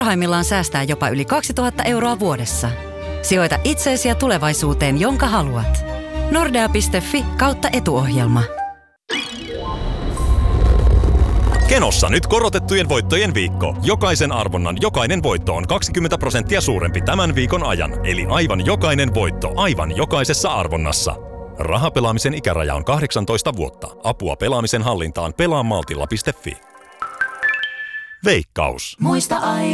Parhaimmillaan säästää jopa yli 2000 euroa vuodessa. Sijoita itseesi ja tulevaisuuteen, jonka haluat. Nordea.fi/etuohjelma. Kenossa nyt korotettujen voittojen viikko. Jokaisen arvonnan jokainen voitto on 20% suurempi tämän viikon ajan. Eli aivan jokainen voitto aivan jokaisessa arvonnassa. Rahapelaamisen ikäraja on 18 vuotta. Apua pelaamisen hallintaan pelaamaltilla.fi. Veikkaus. Muista